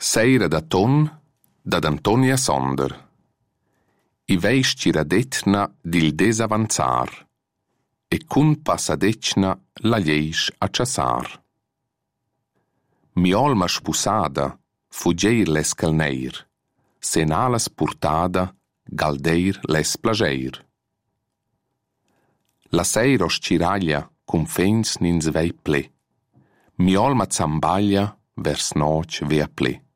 Seira da ton, dad Antonia Sonder. I veis ciradetna dil desavanzar, e cun passadetna la lleisch a ciasar. Mi olma spusada, fuggeir l'escalneir, sen alas purtada, galdeir les plageir. La seira osciraglia, cum fens nins vei ple, mi olma zambaglia vers noc vea ple.